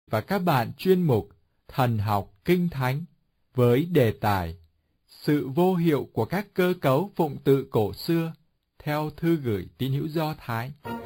và các bạn chuyên mục Thần học Kinh Thánh với đề tài Sự vô hiệu của các cơ cấu phụng tự cổ xưa theo thư gửi tín hữu Do Thái.